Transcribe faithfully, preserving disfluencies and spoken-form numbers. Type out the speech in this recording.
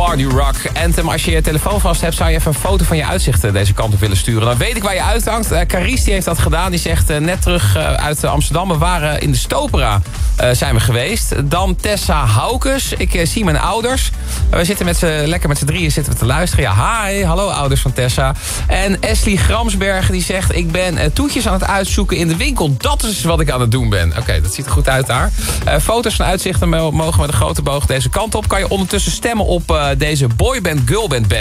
Party Rock Anthem. Als je je telefoon vast hebt, zou je even een foto van je uitzicht deze kant op willen sturen. Dan weet ik waar je uithangt. Uh, Carice die heeft dat gedaan. Die zegt uh, net terug uh, uit uh, Amsterdam. We waren in de Stopera uh, zijn we geweest. Dan Tessa Haukes. Ik uh, zie mijn ouders. Uh, we zitten met z'n, lekker met z'n drieën zitten we te luisteren. Ja, hi. Hallo ouders van Tessa. En Ashley Gramsberg die zegt... Ik ben uh, toetjes aan het uitzoeken in de winkel. Dat is wat ik aan het doen ben. Oké, okay, dat ziet er goed uit daar. Uh, foto's van uitzichten mogen met een grote boog deze kant op. Kan je ondertussen stemmen op uh, deze boyband, girlband band.